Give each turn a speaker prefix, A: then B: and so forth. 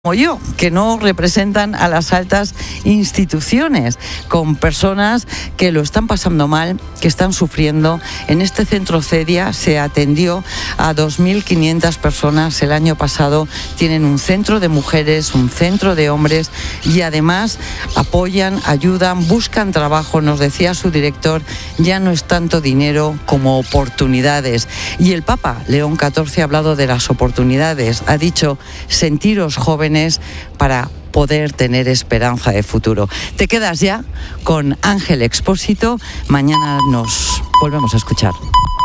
A: como yo, que no representan a las altas instituciones, con personas que lo están pasando mal, que están sufriendo. En este centro CEDIA se atendió a 2.500 personas el año pasado. Tienen un centro de mujeres, un centro de hombres y además apoyan, ayudan, buscan trabajo. Nos decía su director, ya no es tanto dinero como oportunidades. Y el Papa León XIV ha hablado de las oportunidades. Ha dicho, sentiros jóvenes para poder tener esperanza de futuro. Te quedas ya con Ángel Expósito. Mañana nos volvemos a escuchar.